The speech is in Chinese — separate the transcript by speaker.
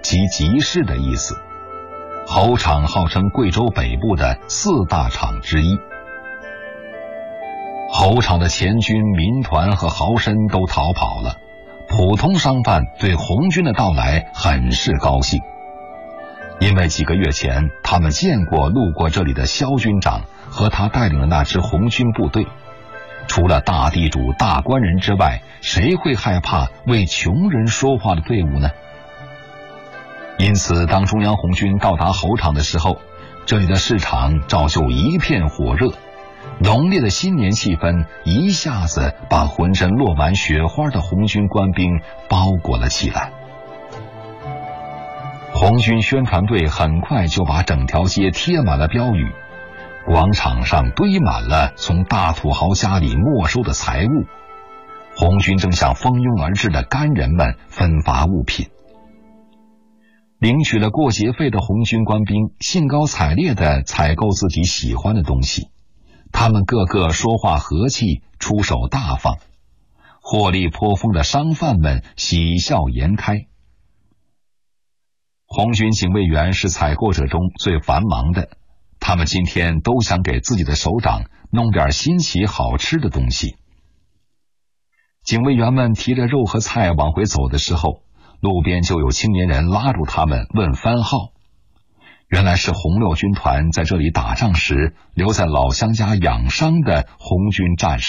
Speaker 1: 即集市的意思。侯场号称贵州北部的4大场之一。侯场的钱军、民团和豪绅都逃跑了，普通商贩对红军的到来很是高兴，因为几个月前他们见过路过这里的萧军长和他带领的那支红军部队，除了大地主、大官人之外，谁会害怕为穷人说话的队伍呢？因此当中央红军到达侯场的时候，这里的市场照旧一片火热，浓烈的新年气氛一下子把浑身落满雪花的红军官兵包裹了起来。红军宣传队很快就把整条街贴满了标语，广场上堆满了从大土豪家里没收的财物，红军正向蜂拥而至的干人们分发物品。领取了过节费的红军官兵兴高采烈地采购自己喜欢的东西，他们个个说话和气，出手大方，获利颇丰的商贩们喜笑颜开。红军警卫员是采购者中最繁忙的，他们今天都想给自己的首长弄点新奇好吃的东西。警卫员们提着肉和菜往回走的时候，路边就有青年人拉住他们问番号。原来是红六军团在这里打仗时留在老乡家养伤的红军战士。